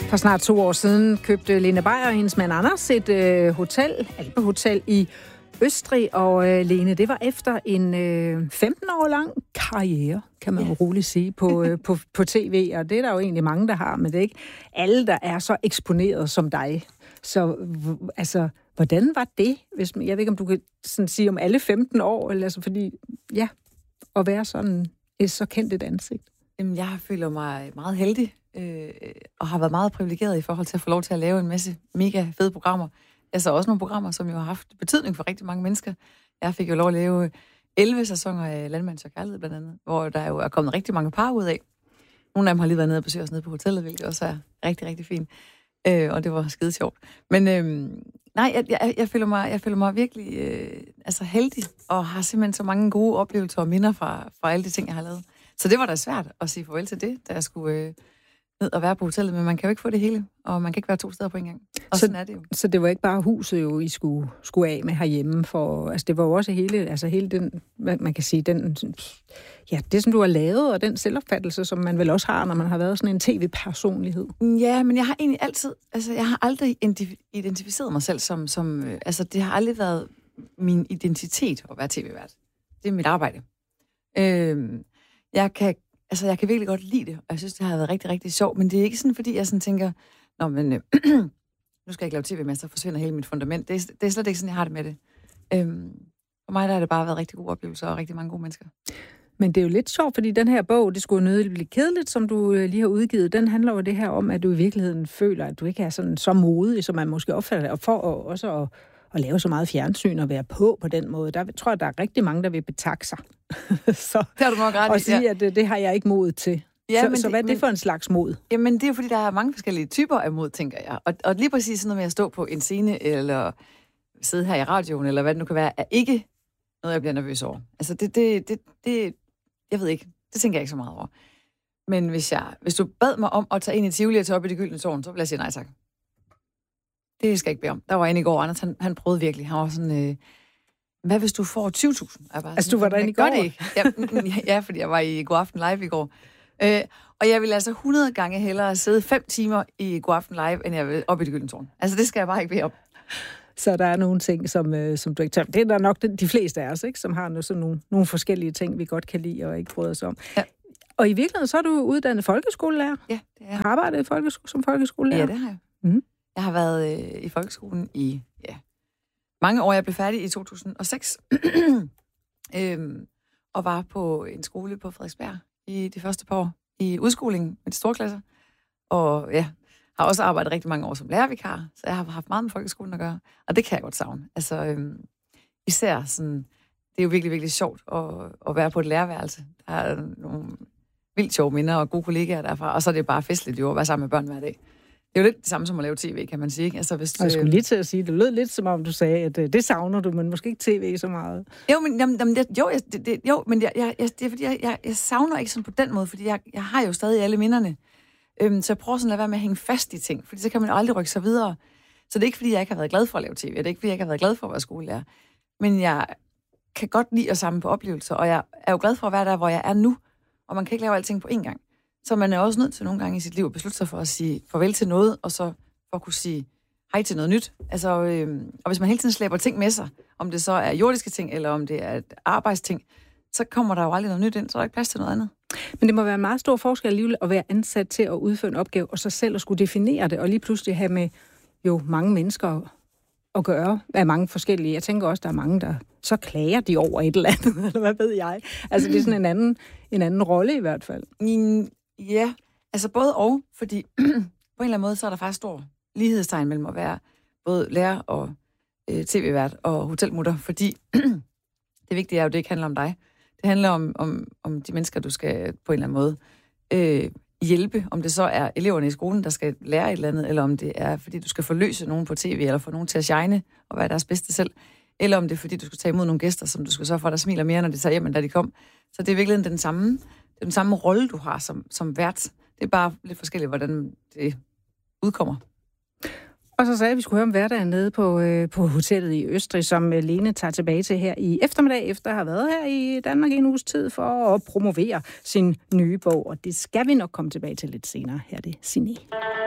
For snart 2 år siden købte Lene Beyer og hendes mand Anders et Alpehotel i Østrig. Og Lene, det var efter en 15 år lang karriere, kan man jo roligt sige, på tv. Og det er der jo egentlig mange, der har, men det er ikke alle, der er så eksponeret som dig. Så altså, hvordan var det? Jeg ved ikke, om du kan sådan sige om alle 15 år, eller altså fordi, ja, at være sådan et så kendt et ansigt. Jeg føler mig meget heldig, og har været meget privilegeret i forhold til at få lov til at lave en masse mega fede programmer. Jeg så også nogle programmer, som jo har haft betydning for rigtig mange mennesker. Jeg fik jo lov at lave 11 sæsoner af Landmand og Kærlighed blandt andet, hvor der jo er kommet rigtig mange par ud af. Nogle af dem har lige været nede og besøgt os nede på hotellet, hvilket også er rigtig, rigtig fint. Og det var skide sjovt. Men nej, jeg føler mig virkelig heldig, og har simpelthen så mange gode oplevelser og minder fra alle de ting, jeg har lavet. Så det var da svært at sige farvel til det, da jeg skulle ned og være på hotellet, men man kan jo ikke få det hele, og man kan ikke være 2 steder på en gang. Og sådan er det jo. Så det var ikke bare huset, jo, I skulle af med herhjemme, for altså det var jo også hele den, man kan sige, den, ja, det som du har lavet, og den selvopfattelse, som man vel også har, når man har været sådan en tv-personlighed. Ja, men jeg har egentlig altid, jeg har aldrig identificeret mig selv som det har aldrig været min identitet at være tv-vært. Det er mit arbejde. Jeg kan virkelig godt lide det, og jeg synes, det har været rigtig, rigtig sjovt, men det er ikke sådan, fordi jeg sådan tænker, nå, men nu skal jeg ikke lave tv mere, så forsvinder hele mit fundament. Det er slet ikke sådan, jeg har det med det. For mig der har det bare været rigtig gode oplevelser og rigtig mange gode mennesker. Men det er jo lidt sjovt, fordi den her bog, det skulle jo nødigt blive kedeligt, som du lige har udgivet, den handler jo det her om, at du i virkeligheden føler, at du ikke er sådan så modig, som man måske opfatter det, og for også at lave så meget fjernsyn og være på den måde. Der tror jeg, der er rigtig mange, der vil betakke sig. Så, det har du nok ret i. Og sige, at det har jeg ikke mod til. Ja, så hvad er det for en slags mod? Jamen, det er jo fordi, der er mange forskellige typer af mod, tænker jeg. Og lige præcis sådan noget med at stå på en scene, eller sidde her i radioen, eller hvad det nu kan være, er ikke noget, jeg bliver nervøs over. Altså, det jeg ved ikke. Det tænker jeg ikke så meget over. Men hvis du bad mig om at tage ind i Tivoli og tage op i Det Gyldne Tårn, så vil jeg sige nej tak. Det skal jeg ikke bede om. Der var en i går, Anders, han prøvede virkelig. Han var sådan, hvad hvis du får 20.000? Altså, du var derinde i går? Det ikke. Ja, fordi jeg var i God Aften Live i går. Og jeg vil altså 100 gange hellere sidde 5 timer i God Aften Live, end jeg vil op i Det Gyldne Tårn. Altså, det skal jeg bare ikke bede om. Så der er nogle ting, som du ikke tager. Det er der nok de fleste af os, ikke? Som har sådan nogle forskellige ting, vi godt kan lide og ikke bryder os om. Ja. Og i virkeligheden, så er du uddannet folkeskolelærer. Ja, det er jeg. Har arbejdet som folkeskolelærer? Ja, det har jeg. Mm-hmm. Jeg har været i folkeskolen i mange år. Jeg blev færdig i 2006. Og var på en skole på Frederiksberg i de første par år i udskolingen med de store klasser. Og ja, har også arbejdet rigtig mange år som lærervikar, så jeg har haft meget med folkeskolen at gøre. Og det kan jeg godt savne. Altså, især sådan, det er jo virkelig, virkelig sjovt at være på et lærerværelse. Der er nogle vildt sjove minder og gode kollegaer derfra, og så er det bare festligt jo at være sammen med børn hver dag. Det er jo lidt det samme som at lave tv, kan man sige. Ikke? Altså, hvis, jeg skulle lige til at sige, det lød lidt som om du sagde, at det savner du, men måske ikke tv så meget. Jo, men det er fordi, jeg savner ikke sådan på den måde, fordi jeg har jo stadig alle minderne. Så jeg prøver sådan at lade være med at hænge fast i ting, fordi så kan man aldrig rykke sig videre. Så det er ikke, fordi jeg ikke har været glad for at lave tv, det er ikke, fordi jeg ikke har været glad for at være skolelærer. Men jeg kan godt lide at samle på oplevelser, og jeg er jo glad for at være der, hvor jeg er nu, og man kan ikke lave alting på én gang. Så man er også nødt til nogle gange i sit liv at beslutte sig for at sige farvel til noget, og så for at kunne sige hej til noget nyt. Altså, og hvis man hele tiden slæber ting med sig, om det så er jordiske ting, eller om det er et arbejdsting, så kommer der jo aldrig noget nyt ind, så er der ikke plads til noget andet. Men det må være en meget stor forskel alligevel at være ansat til at udføre en opgave, og så selv at skulle definere det, og lige pludselig have med jo mange mennesker at gøre, af mange forskellige. Jeg tænker også, der er mange, der så klager de over et eller andet, eller hvad ved jeg. Altså, det er sådan en anden rolle i hvert fald. Ja, altså både og, fordi på en eller anden måde, så er der faktisk stor lighedstegn mellem at være både lærer og tv-vært og hotelmutter, fordi det vigtige er jo, det ikke handler om dig. Det handler om de mennesker, du skal på en eller anden måde hjælpe, om det så er eleverne i skolen, der skal lære et eller andet, eller om det er, fordi du skal forløse nogen på tv, eller få nogen til at shine og være deres bedste selv, eller om det er, fordi du skal tage imod nogle gæster, som du skal sørge for, der smiler mere, når de tager hjem, end da de kom. Så det er virkelig den samme rolle, du har som vært. Det er bare lidt forskelligt, hvordan det udkommer. Og så sagde vi skulle høre om hverdagen nede på hotellet i Østrig, som Lene tager tilbage til her i eftermiddag, efter at have været her i Danmark i en uges tid for at promovere sin nye bog. Og det skal vi nok komme tilbage til lidt senere. Her er det Signe.